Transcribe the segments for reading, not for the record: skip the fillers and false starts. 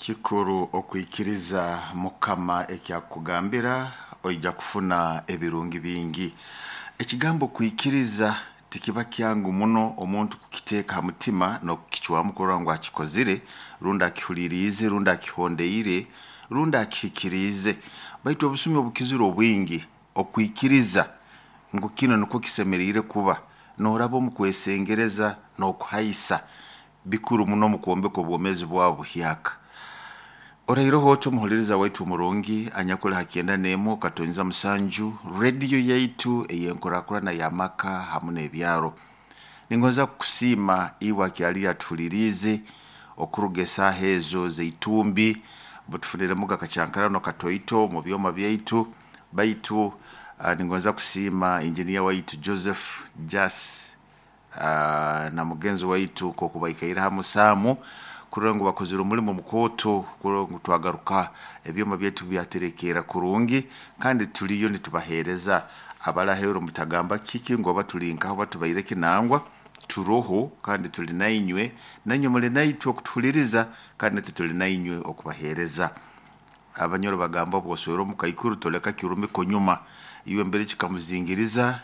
Kikuru okuikiriza mukama ekyakugambira oija kufuna ebirungi bingi. Ekigambo kuikiriza tikiba kyangu muno omuntu kukiteeka mutima n'okukichwamu kurangwa akikozire runda akihulirize runda akihondeire runda akihikirize baitu obusumi obukizira obwingi okuikiriza ngo kino nuko kisemerire kuba norabo mu kwesengereza n'okuhaisa bikuru muno mu kuombeka obwomezi bwabo hyaka. Orairo hoto muhuliriza waitu murungi anyakula hakienda nemo katonza musanju radio yaitu eyenkorakurana ya maka hamune ebyaro. Ningoza kusima iwa kiali atulirize okurugesa hezo zeitumbi butufunire muga kachankara no katoito mu byoma byaitu baitu. Ningoza kusima engineer waitu Joseph Jas na mugenzi waitu kokubaikaira hamusamu kurengo bakozira umulimo mukoto kurengo twagaruka ebyoma byetu byaterekera kurungi kandi tuliyo nitubahereza abalahero mutagamba kiki ngo batulinka aho batubayireke nangwa turoho kandi tuli nainywe nanyo mule naitwe okutuliriza kandi tuli nainywe okubahereza abanyoro bagamba bwosoro mukayikuru toleka kirume konyuma iwe mbere kikamuzingiriza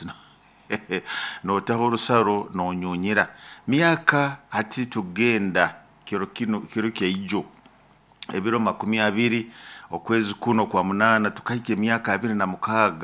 no tahoro saro no nyonyera miaka hati tugenda kiro kya ebiro 20 okwezi kuno kwa munana tukahike miaka 26